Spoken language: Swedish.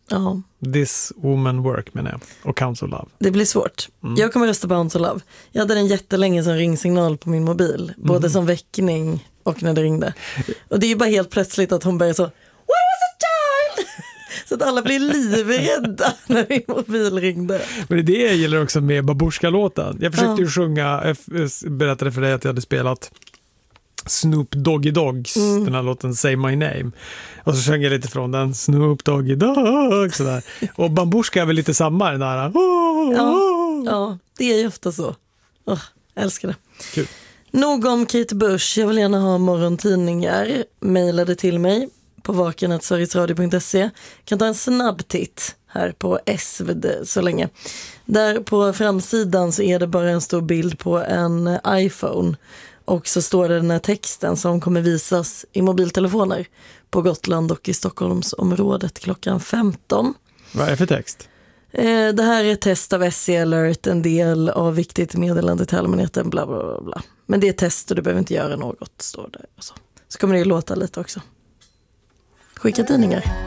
Ja. This Woman Work menar jag. Och Council Love. Det blir svårt. Jag kommer rösta på Council Love. Jag hade den jättelänge som ringsignal på min mobil. Både som väckning och när det ringde. Och det är ju bara helt plötsligt att hon börjar så Where was a child? Så att alla blir livrädda när min mobil ringde. Men det gäller också med Babusjka-låten. Jag försökte ju sjunga, jag berättade för dig att jag hade spelat Snoop Doggy Dogs, den här låten Say My Name. Och så sjöng jag lite från den, Snoop Doggy Dog, sådär. Och Babusjka är väl lite samma, den där. Ja, det är ju ofta så. Jag älskar det. Kul. Nog om Kate Bush, jag vill gärna ha morgontidningar. Mailade till mig på vaken@sverigesradio.se. Kan ta en snabb titt här på SvD så länge. Där på framsidan så är det bara en stor bild på en iPhone. Och så står det den här texten som kommer visas i mobiltelefoner på Gotland och i Stockholmsområdet klockan 15. Vad är det för text? Det här är ett test av SC Alert, en del av viktigt meddelande till allmänheten, bla bla bla bla. Men det är test och du behöver inte göra något, står det. Så kommer det ju låta lite också. Skicka tidningar.